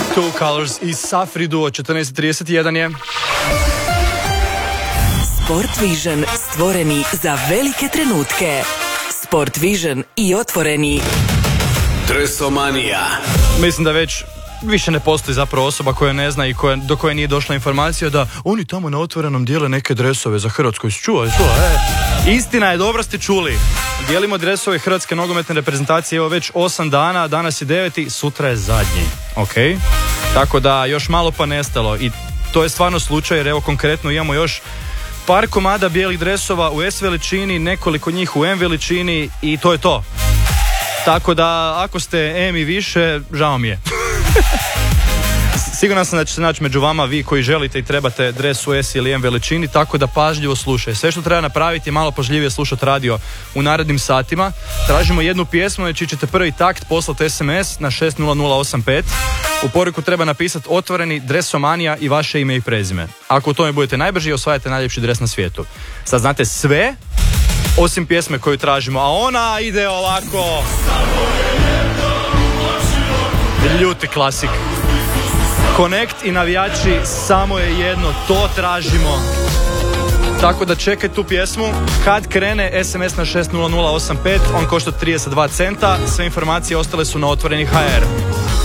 Two Colors i Safri Duo, 14:31 je. Sport Vision, stvoreni za velike trenutke. Sport Vision i otvoreni. Dresomanija. Mislim da već više ne postoji zapravo osoba koja ne zna i do koje nije došla informacija da oni tamo na otvorenom dijele neke dresove za Hrvatsku. Čula. Istina je, dobro ste čuli. Dijelimo dresove Hrvatske nogometne reprezentacije evo već 8 dana, danas je 9. sutra je zadnji. Ok? Tako da još malo pa nestalo i to je stvarno slučaj jer evo konkretno imamo još par komada bijelih dresova u S veličini, nekoliko njih u M veličini i to je to. Tako da ako ste M i više, žao mi je. Siguran sam da će se naći među vama vi koji želite i trebate dres u S ili M veličini, tako da pažljivo slušaj. Sve što treba napraviti je malo pažljivije slušati radio u narednim satima. Tražimo jednu pjesmu, čiji ćete prvi takt poslati SMS na 60085. U poruku treba napisati otvoreni Dresomanija i vaše ime i prezime. Ako u tome budete najbrži, osvajate najljepši dres na svijetu. Sad znate sve, osim pjesme koju tražimo, a ona ide ovako. Ljuti klasik. Connect i navijači, samo je jedno, to tražimo. Tako da čekaj tu pjesmu. Kad krene SMS na 60085, on košta 32 centa. Sve informacije ostale su na otvoreni HR.